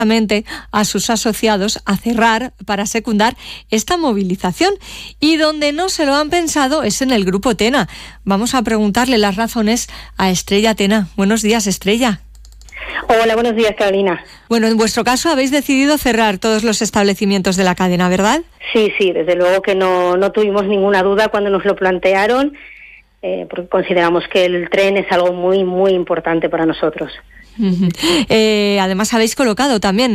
a sus asociados a cerrar para secundar esta movilización, y donde no se lo han pensado es en el Grupo Tena. Vamos a preguntarle las razones a Estrella Tena. Buenos días, Estrella. Hola, buenos días, Carolina. Bueno, en vuestro caso habéis decidido cerrar todos los establecimientos de la cadena, ¿verdad? Sí, desde luego que no tuvimos ninguna duda cuando nos lo plantearon, porque consideramos que el tren es algo muy, muy importante para nosotros. Además habéis colocado también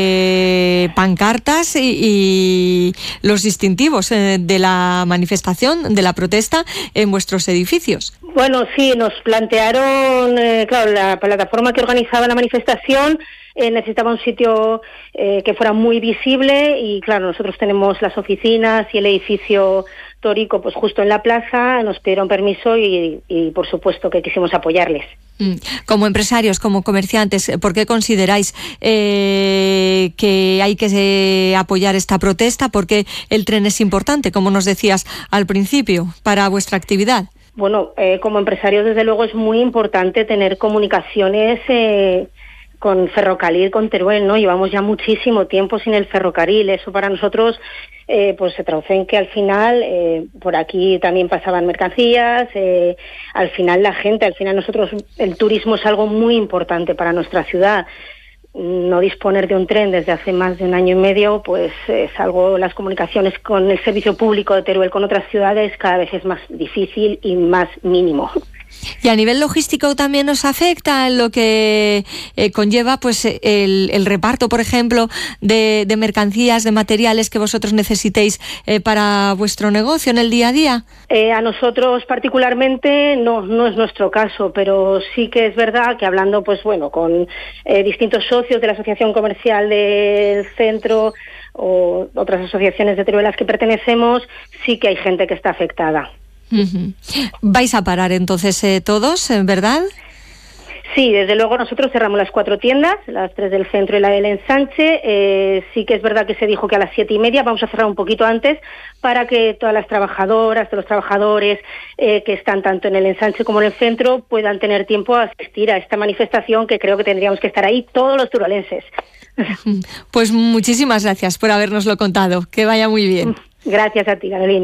pancartas y los distintivos de la manifestación, de la protesta, en vuestros edificios. Bueno, sí, nos plantearon, claro, la plataforma que organizaba la manifestación necesitaba un sitio que fuera muy visible, y claro, nosotros tenemos las oficinas y el edificio Torico pues justo en la plaza. Nos pidieron permiso y por supuesto que quisimos apoyarles. Como empresarios, como comerciantes, ¿por qué consideráis que hay que apoyar esta protesta? ¿Por qué el tren es importante, como nos decías al principio, para vuestra actividad? Bueno, como empresarios desde luego es muy importante tener comunicaciones con ferrocarril, con Teruel, ¿no? Llevamos ya muchísimo tiempo sin el ferrocarril. Eso para nosotros pues se traduce en que al final por aquí también pasaban mercancías, al final nosotros, el turismo es algo muy importante para nuestra ciudad. No disponer de un tren desde hace más de 1 año y medio, pues es algo, las comunicaciones con el servicio público de Teruel con otras ciudades cada vez es más difícil y más mínimo. Y a nivel logístico también nos afecta en lo que conlleva pues el reparto, por ejemplo, de mercancías, de materiales que vosotros necesitéis para vuestro negocio en el día a día. A nosotros particularmente no es nuestro caso, pero sí que es verdad que hablando pues bueno con distintos socios de la Asociación Comercial del Centro o otras asociaciones de Teruel a las que pertenecemos, sí que hay gente que está afectada. ¿Vais a parar entonces todos, verdad? Sí, desde luego nosotros cerramos las 4 tiendas, las 3 del centro y la del ensanche. Sí que es verdad que se dijo que a las 7:30, vamos a cerrar un poquito antes, para que todas las trabajadoras, todos los trabajadores que están tanto en el ensanche como en el centro puedan tener tiempo a asistir a esta manifestación, que creo que tendríamos que estar ahí todos los turolenses. Pues muchísimas gracias por habérnoslo contado, que vaya muy bien. Gracias a ti, Carolina.